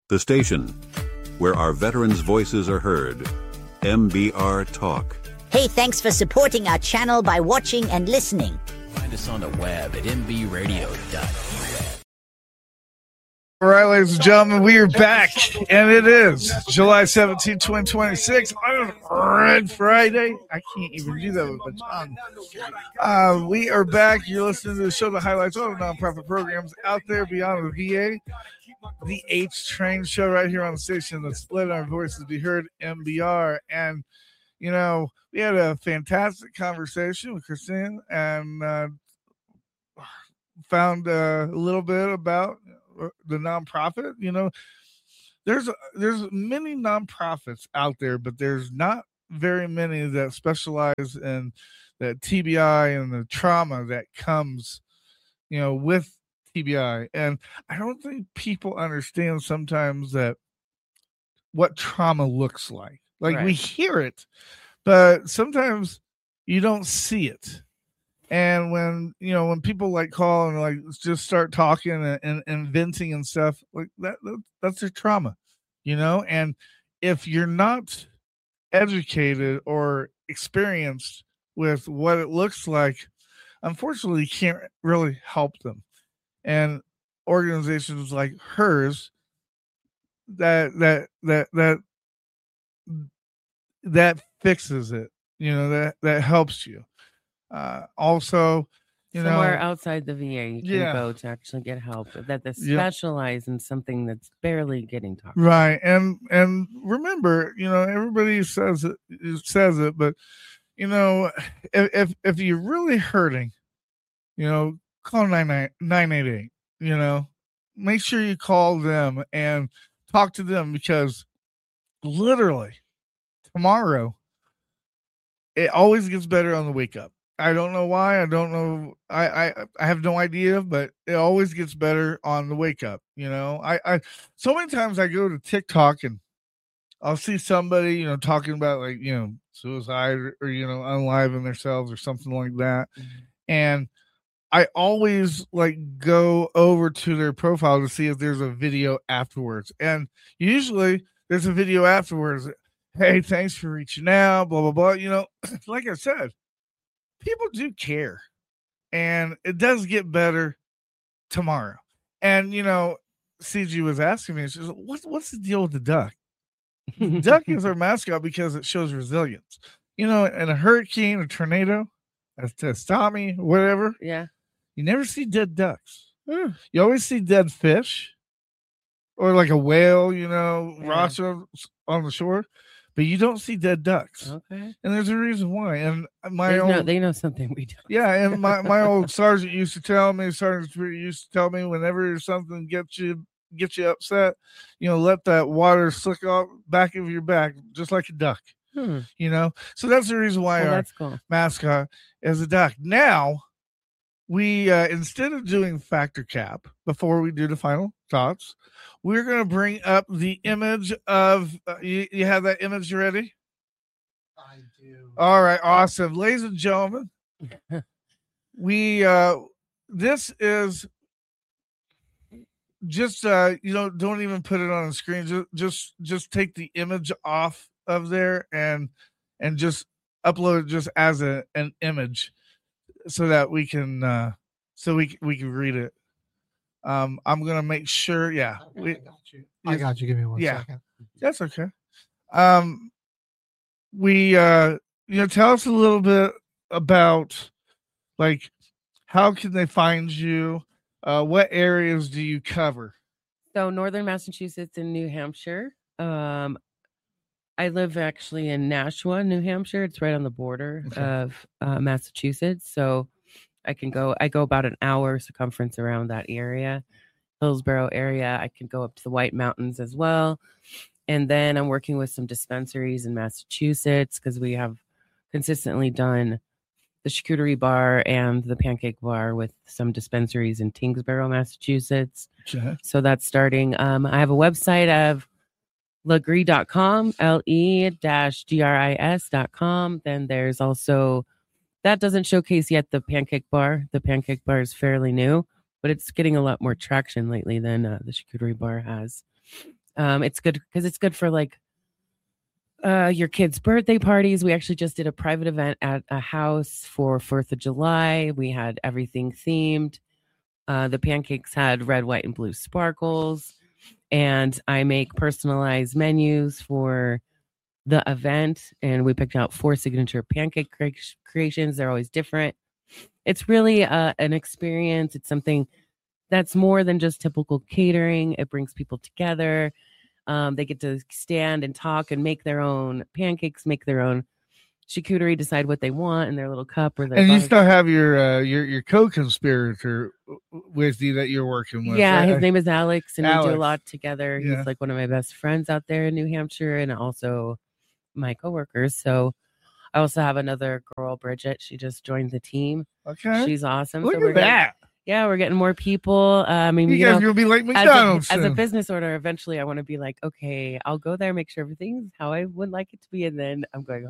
The station where our veterans' voices are heard. MBR Talk. Hey, thanks for supporting our channel by watching and listening. Find us on the web at mbradio.us. All right, ladies and gentlemen, we are back, and it is July 17, 2026 on Red Friday. I can't even do that with my tongue. We are back. You're listening to the show that highlights all the nonprofit programs out there beyond the VA. The H Train show right here on the station that's letting our voices be heard, MBR. And, you know, we had a fantastic conversation with Christine and found a little bit about the nonprofit. You know, there's many nonprofits out there, but there's not very many that specialize in that TBI and the trauma that comes, you know, with TBI. And I don't think people understand sometimes that what trauma looks like. Like, right. We hear it, but sometimes you don't see it. And when, you know, when people like call and like just start talking and venting and stuff like that's their trauma, you know. And if you're not educated or experienced with what it looks like, unfortunately, you can't really help them. And organizations like hers that fixes it, you know, that helps you. Also, you somewhere know, outside the VA you can go to actually get help that they specialize in something that's barely getting talked about. Right. And remember, you know, everybody says it, but you know, if you're really hurting, you know, call 988, you know, make sure you call them and talk to them, because literally tomorrow it always gets better on the wake up. I don't know why. I don't know. I have no idea, but it always gets better on the wake up. You know, I so many times I go to TikTok and I'll see somebody, you know, talking about like, you know, suicide or you know, unaliving themselves or something like that. Mm-hmm. And I always like go over to their profile to see if there's a video afterwards. And usually there's a video afterwards. Hey, thanks for reaching out, blah, blah, blah. You know, like I said, people do care, and it does get better tomorrow. And, you know, CG was asking me, she said, what's the deal with the duck? The duck is our mascot because it shows resilience. You know, in a hurricane, a tornado, a tsunami, whatever. Yeah. You never see dead ducks. You always see dead fish or like a whale, you know, rocks on the shore. But you don't see dead ducks. Okay. And there's a reason why. And they know something we don't. Yeah, and my old sergeant used to tell me, whenever something gets you upset, you know, let that water slick off back of your back, just like a duck. You know? So that's the reason why our mascot is a duck. Now, we instead of doing factor cap before we do the final thoughts, we're going to bring up the image of you have that image ready? I do. All right, awesome. Ladies and gentlemen, we this is just you know, don't even put it on the screen. Just take the image off of there and just upload it just as an image, so that we can we can read it. I'm gonna make sure. Yeah, I got you. Give me one second. That's okay. We you know, tell us a little bit about like how can they find you? What areas do you cover? So northern Massachusetts and New Hampshire. I live actually in Nashua, New Hampshire. It's right on the border of Massachusetts. So I go about an hour circumference around that area, Hillsborough area. I can go up to the White Mountains as well. And then I'm working with some dispensaries in Massachusetts because we have consistently done the charcuterie bar and the pancake bar with some dispensaries in Tingsboro, Massachusetts. Sure. So that's starting. I have a website of legris.com, le-gris.com. Then there's also, that doesn't showcase yet the pancake bar. The pancake bar is fairly new, but it's getting a lot more traction lately than the charcuterie bar has. It's good because it's good for like your kids' birthday parties. We actually just did a private event at a house for 4th of July. We had everything themed. The pancakes had red, white, and blue sparkles. And I make personalized menus for the event. And we picked out 4 signature pancake creations. They're always different. It's really an experience. It's something that's more than just typical catering. It brings people together. They get to stand and talk and make their own pancakes, make their own charcuterie, decide what they want in their little cup or their. And you still have your co-conspirator with you that you're working with. Yeah, right? his name is Alex, and we do a Alex. lot together. Yeah. He's like one of my best friends out there in New Hampshire, and also my coworkers. So I also have another girl, Bridget. She just joined the team. Okay, she's awesome. Look so at we're that. We're getting more people. I mean, You guys are gonna be like McDonald's as a soon. business owner. Eventually, I want to be like, okay, I'll go there, make sure everything's how I would like it to be, and then I'm going